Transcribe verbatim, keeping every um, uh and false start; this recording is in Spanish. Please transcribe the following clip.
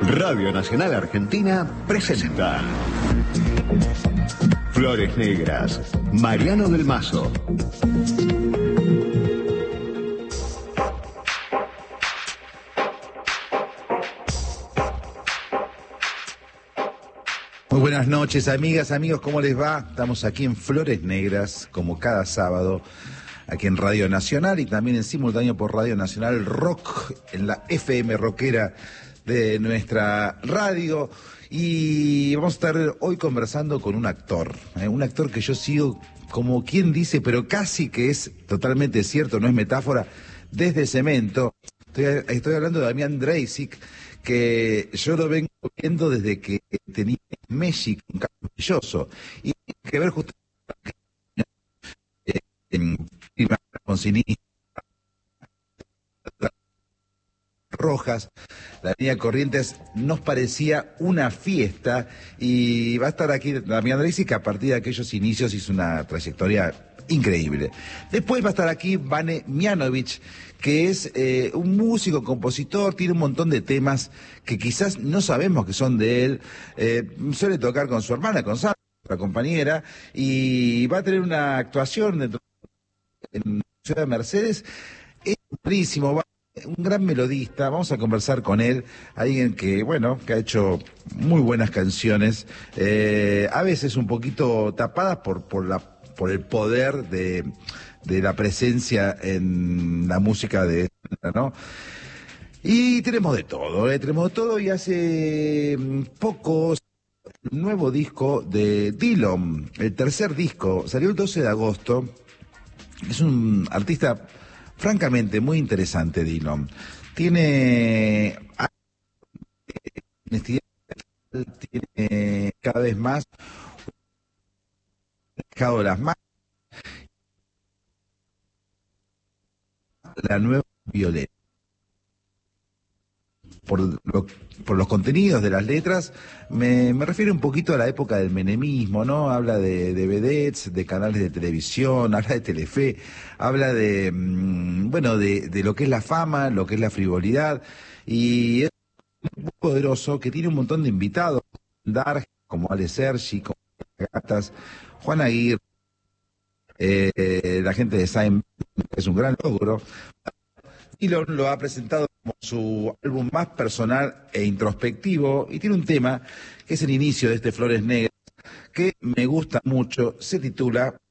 Radio Nacional Argentina presenta Flores Negras, Mariano del Mazo. Muy buenas noches, amigas, amigos, ¿cómo les va? Estamos aquí en Flores Negras, como cada sábado, aquí en Radio Nacional y también en simultáneo por Radio Nacional Rock, en la F M rockera de nuestra radio. Y vamos a estar hoy conversando con un actor, ¿eh? un actor que yo sigo como quien dice, pero casi que es totalmente cierto, no es metáfora, desde Cemento. Estoy, estoy hablando de Damián Dreisig, que yo lo vengo viendo desde que tenía México, un caso maravilloso, y tiene que ver justamente en con Sinistro, Rojas, la línea Corrientes, nos parecía una fiesta, y va a estar aquí Damián Dreisig, que a partir de aquellos inicios hizo una trayectoria increíble. Después va a estar aquí Vane Mianovich, que es eh, un músico, compositor, tiene un montón de temas que quizás no sabemos que son de él, eh, suele tocar con su hermana, con Sara, otra compañera, y va a tener una actuación dentro en Ciudad de Mercedes. Es buenísimo, va, un gran melodista, vamos a conversar con él, alguien que, bueno, que ha hecho muy buenas canciones, eh, a veces un poquito tapadas por, por la por el poder de, de la presencia en la música de, ¿no? Y tenemos de todo, ¿eh? Tenemos de todo, y hace poco un nuevo disco de Dillom, el tercer disco, salió el doce de agosto, es un artista francamente muy interesante, Dillom. Tiene honestidad, tiene cada vez más dejado las manos la nueva Violeta. Por, lo, por los contenidos de las letras, me, me refiero un poquito a la época del menemismo, ¿no? Habla de, de vedettes, de canales de televisión, habla de Telefe, habla de, mmm, bueno, de, de lo que es la fama, lo que es la frivolidad, y es muy poderoso, que tiene un montón de invitados, Dark, como Ale Sergi, como Gatas, Juan Aguirre, eh, la gente de Saem, que es un gran logro. Y lo, lo ha presentado como su álbum más personal e introspectivo, y tiene un tema que es el inicio de este Flores Negras, que me gusta mucho, se titula